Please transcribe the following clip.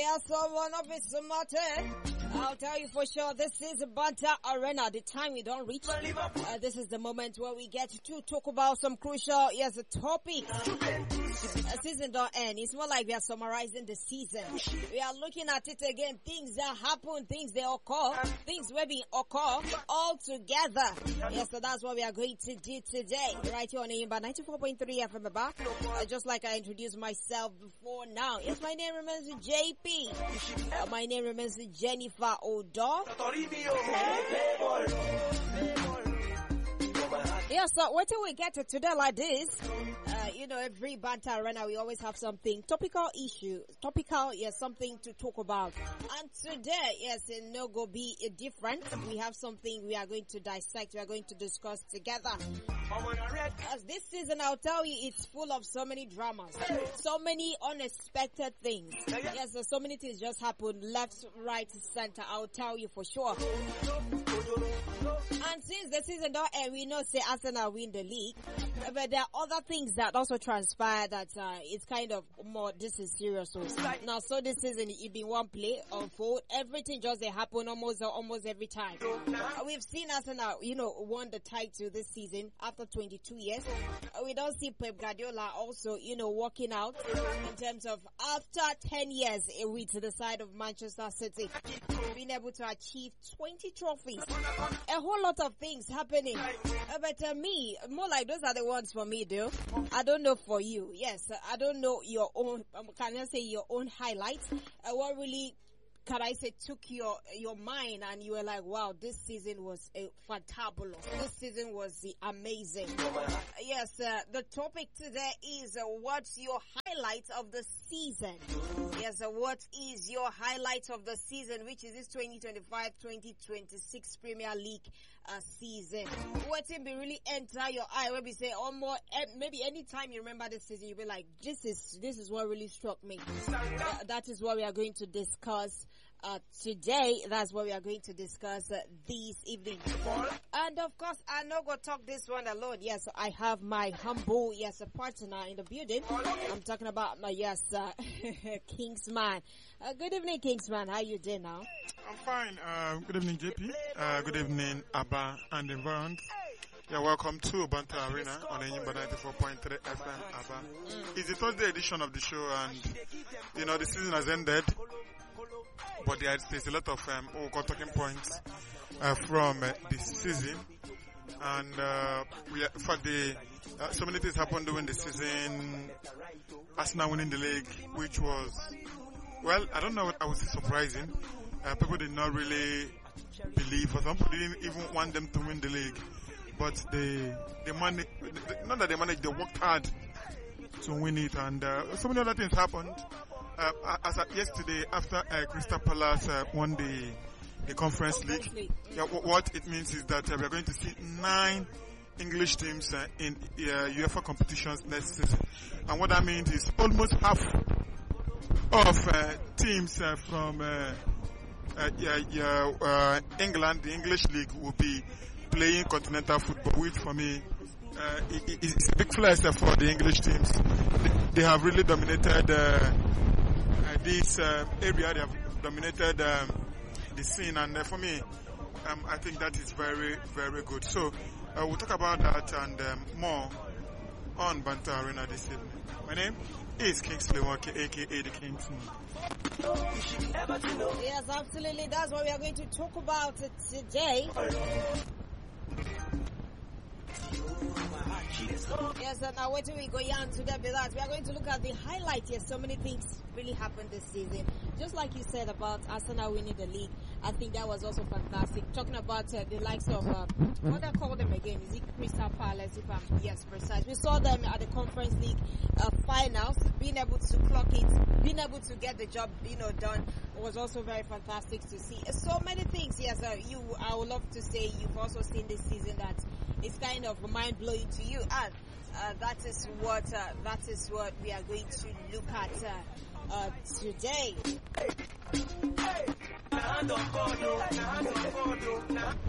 Yes, someone of it's matter. I'll tell you for sure, this is Banter Arena. The time we don't reach. This is the moment where we get to talk about some crucial, topic. Season don't end. It's more like we are summarizing the season. We are looking at it again. Things that happen, things they occur, things will be occur all together. Yes, so that's what we are going to do today. Right here on Imba 94.3 FM back. Just like I introduced myself before now. Yes, my name remains JP. My name remains Jennifer Odo. Yeah, so wait till we get to today like this. Every Banter Arena, we always have something topical issue, something to talk about. And today, it no go be different. We have something we are going to dissect, we are going to discuss together. As this season, I'll tell you, it's full of so many dramas, so many unexpected things. Yes, so many things just happen left, right, center. I'll tell you for sure. And since the season don't end, we know say Arsenal win the league, but there are other things that also transpire that it's kind of more. This is serious. Now, so this season it been one play unfold. Everything just they happen almost every time. We've seen Arsenal, won the title this season after 22 years. We don't see Pep Guardiola also, walking out in terms of after 10 years with the side of Manchester City, being able to achieve 20 trophies. A whole lot of things happening. But me, more like those are the ones for me, though. I don't know for you. Yes, I don't know your own, can I say your own highlights? What really, can I say, took your mind and you were like, wow, this season was fantabulous. This season was amazing. Yes, the topic today is what's your highlight of the season? Yes, what is your highlight of the season, which is this 2025-2026 Premier League season? What will be really enter your eye when we say almost maybe any time you remember this season, you'll be like, this is what really struck me. That is what we are going to discuss today. That's what we are going to discuss this evening. And of course, I'm not going to talk this one alone. Yes, I have my humble, partner in the building. I'm talking about my, Kingsman. Good evening, Kingsman. How you doing now? I'm fine. Good evening, JP. Good evening, Abba and environs. Yeah, welcome to Banter Arena on Enyimba 94.3 FM, Abba. It's the Thursday edition of the show, and, the season has ended. But there's a lot of talking points from this season, and so many things happened during the season. Arsenal winning the league, which was, I don't know what I would say surprising. People did not really believe, or some people didn't even want them to win the league, but they managed. Not that they managed, they worked hard to win it, and so many other things happened. As of yesterday, after Crystal Palace won the Conference League, what it means is that we are going to see 9 English teams in UEFA competitions next season. And what that means is almost half of teams from England, the English League, will be playing continental football, which for me is a big plus for the English teams. They have really dominated this area. They have dominated the scene, and for me, I think that is very, very good. So we'll talk about that and more on Banter Arena this evening. My name is Kingsley Wake, aka the Kingsman. Yes, absolutely. That's what we are going to talk about today. Yes, and now wait till we go on to that, we are going to look at the highlights. Yes, so many things really happened this season. Just like you said about Arsenal winning the league, I think that was also fantastic. Talking about the likes of, what I call them again, is it Crystal Palace? Yes, precise. We saw them at the Conference League finals, being able to clock it, being able to get the job, done, was also very fantastic to see. So many things. Yes, I would love to say you've also seen this season that it's kind of mind-blowing to you, and that is what we are going to look at today.